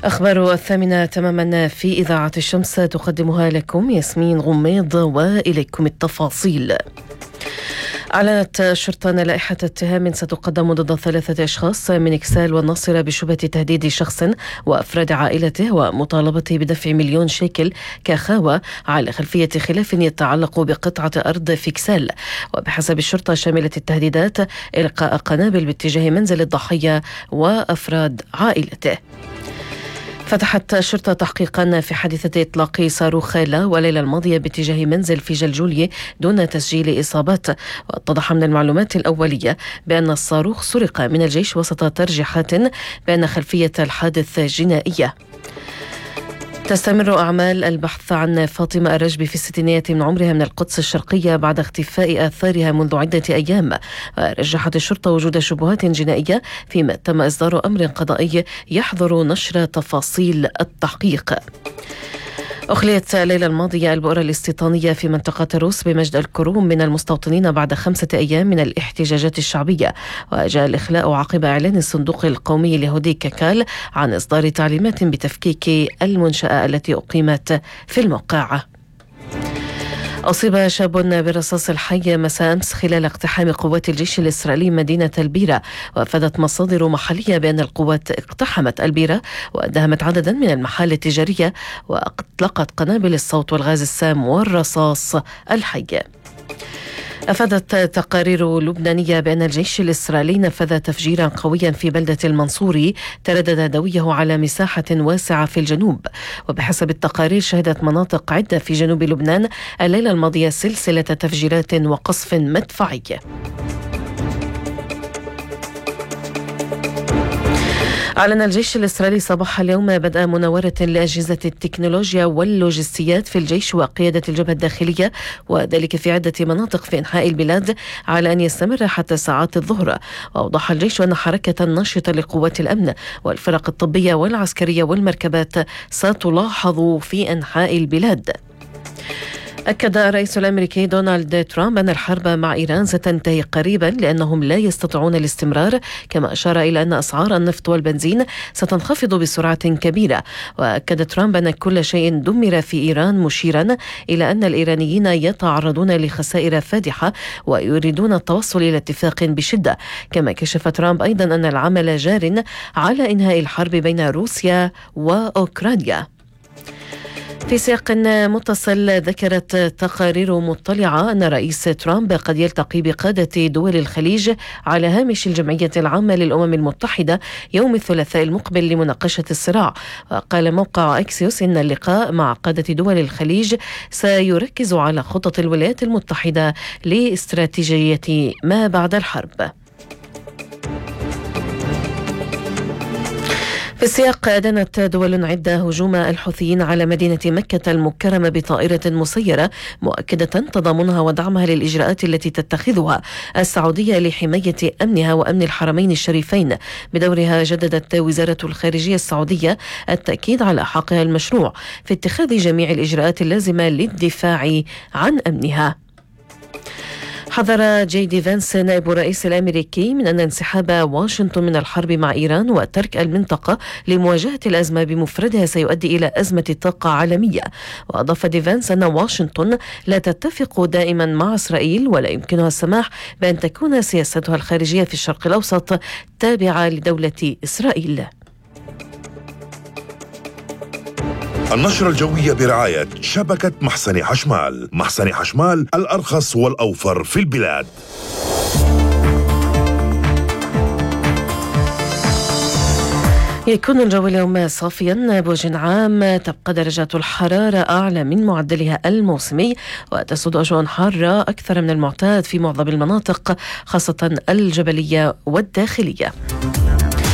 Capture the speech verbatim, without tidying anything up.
أخبار الثامنة تماما في إذاعة الشمس تقدمها لكم ياسمين غميض، وإليكم التفاصيل. أعلنت الشرطة أن لائحة اتهام ستقدم ضد ثلاثة أشخاص من إكسال والناصرة بشبهة تهديد شخص وأفراد عائلته ومطالبته بدفع مليون شيكل كخاوة على خلفية خلاف يتعلق بقطعة أرض في إكسال. وبحسب الشرطة شملت التهديدات إلقاء قنابل باتجاه منزل الضحية وأفراد عائلته. فتحت الشرطة تحقيقا في حادثة إطلاق صاروخ لا وليلة الماضية باتجاه منزل في جلجولية دون تسجيل إصابات. واتضح من المعلومات الأولية بأن الصاروخ سرق من الجيش وسط ترجيحات بأن خلفية الحادث جنائية. تستمر أعمال البحث عن فاطمة الرجبي في الستينيات من عمرها من القدس الشرقية بعد اختفاء آثارها منذ عدة أيام. ورجحت الشرطة وجود شبهات جنائية فيما تم إصدار أمر قضائي يحظر نشر تفاصيل التحقيق. أخليت الليلة الماضية البؤرة الاستيطانية في منطقة روس بمجد الكروم من المستوطنين بعد خمسة أيام من الاحتجاجات الشعبية. وجاء الإخلاء عقب إعلان الصندوق القومي اليهودي ككال عن إصدار تعليمات بتفكيك المنشأة التي أقيمت في الموقع. أصيب شاب برصاص الحي مساء أمس خلال اقتحام قوات الجيش الإسرائيلي مدينة البيرة. وأفادت مصادر محلية بأن القوات اقتحمت البيرة وأدهمت عددا من المحال التجارية وأطلقت قنابل الصوت والغاز السام والرصاص الحي. أفادت تقارير لبنانية بأن الجيش الإسرائيلي نفذ تفجيرا قويا في بلدة المنصوري تردد دويه على مساحة واسعة في الجنوب. وبحسب التقارير شهدت مناطق عدة في جنوب لبنان الليلة الماضية سلسلة تفجيرات وقصف مدفعي. أعلن الجيش الإسرائيلي صباح اليوم بدء مناورة لأجهزة التكنولوجيا واللوجستيات في الجيش وقيادة الجبهة الداخلية، وذلك في عدة مناطق في أنحاء البلاد على أن يستمر حتى ساعات الظهر. وأوضح الجيش أن حركة ناشطة لقوات الأمن والفرق الطبية والعسكرية والمركبات ستلاحظ في أنحاء البلاد. أكد الرئيس الأمريكي دونالد ترامب أن الحرب مع إيران ستنتهي قريبا لأنهم لا يستطيعون الاستمرار، كما أشار إلى أن أسعار النفط والبنزين ستنخفض بسرعة كبيرة. وأكد ترامب أن كل شيء دمر في إيران، مشيرا إلى أن الإيرانيين يتعرضون لخسائر فادحة ويريدون التوصل إلى اتفاق بشدة. كما كشف ترامب أيضا أن العمل جار على إنهاء الحرب بين روسيا وأوكرانيا. في سياق متصل ذكرت تقارير مطلعة أن رئيس ترامب قد يلتقي بقادة دول الخليج على هامش الجمعية العامة للأمم المتحدة يوم الثلاثاء المقبل لمناقشة الصراع. وقال موقع أكسيوس إن اللقاء مع قادة دول الخليج سيركز على خطط الولايات المتحدة لاستراتيجية ما بعد الحرب. في السياق أدانت دول عدة هجوم الحوثيين على مدينة مكة المكرمة بطائرة مسيرة، مؤكدة تضامنها ودعمها للإجراءات التي تتخذها السعودية لحماية أمنها وأمن الحرمين الشريفين. بدورها جددت وزارة الخارجية السعودية التأكيد على حقها المشروع في اتخاذ جميع الإجراءات اللازمة للدفاع عن أمنها. حذر جي دي فانس نائب الرئيس الأمريكي من أن انسحاب واشنطن من الحرب مع إيران وترك المنطقة لمواجهة الأزمة بمفردها سيؤدي إلى أزمة طاقة عالمية. وأضاف دي فانس أن واشنطن لا تتفق دائما مع إسرائيل ولا يمكنها السماح بأن تكون سياستها الخارجية في الشرق الأوسط تابعة لدولة إسرائيل. النشرة الجوية برعاية شبكة محسن حشمال. محسن حشمال الأرخص والأوفر في البلاد. يكون الجو اليوم صافيا بوجه عام، تبقى درجات الحرارة أعلى من معدلها الموسمي، وتسود أجواء حارة أكثر من المعتاد في معظم المناطق خاصة الجبلية والداخلية.